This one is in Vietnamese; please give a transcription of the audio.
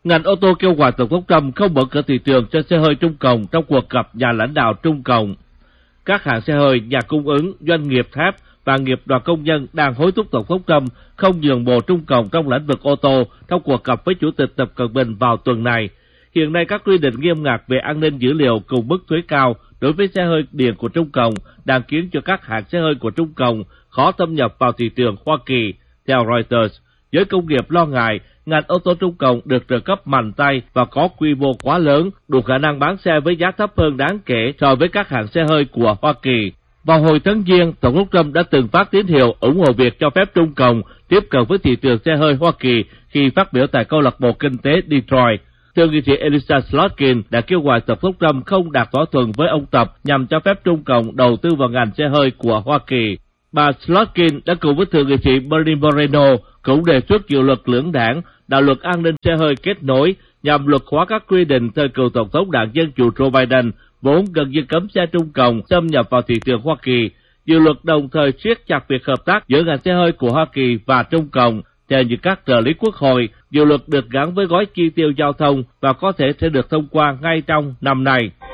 Ngành ô tô kêu gọi Tổng thống Trump không mở cửa thị trường cho xe hơi Trung Cộng trong cuộc gặp nhà lãnh đạo Trung Cộng. Các hãng xe hơi, nhà cung ứng, doanh nghiệp thép và nghiệp đoàn công nhân đang hối thúc Tổng thống Trump không nhường bộ Trung Cộng trong lĩnh vực ô tô trong cuộc gặp với Chủ tịch Tập Cận Bình vào tuần này. Hiện nay các quy định nghiêm ngặt về an ninh dữ liệu cùng mức thuế cao đối với xe hơi điện của Trung Cộng đang khiến cho các hãng xe hơi của Trung Cộng khó thâm nhập vào thị trường Hoa Kỳ. Theo Reuters, giới công nghiệp lo ngại ngành ô tô Trung Cộng được trợ cấp mạnh tay và có quy mô quá lớn, đủ khả năng bán xe với giá thấp hơn đáng kể so với các hãng xe hơi của Hoa Kỳ. Vào hồi tháng Giêng, Tổng thống Trump đã từng phát tín hiệu ủng hộ việc cho phép Trung Cộng tiếp cận với thị trường xe hơi Hoa Kỳ khi phát biểu tại câu lạc bộ kinh tế Detroit. Thượng nghị sĩ Lisa Slotkin đã kêu gọi Tổng thống Trump không đạt thỏa thuận với ông Tập nhằm cho phép Trung Cộng đầu tư vào ngành xe hơi của Hoa Kỳ. Bà Slotkin đã cùng với Thượng nghị sĩ Bernie Moreno cũng đề xuất dự luật lưỡng đảng, đạo luật an ninh xe hơi kết nối nhằm luật hóa các quy định thời cựu Tổng thống Đảng Dân Chủ Joe Biden vốn gần như cấm xe Trung Cộng xâm nhập vào thị trường Hoa Kỳ. Dự luật đồng thời siết chặt việc hợp tác giữa ngành xe hơi của Hoa Kỳ và Trung Cộng. Theo như các trợ lý quốc hội, dự luật được gắn với gói chi tiêu giao thông và có thể sẽ được thông qua ngay trong năm nay.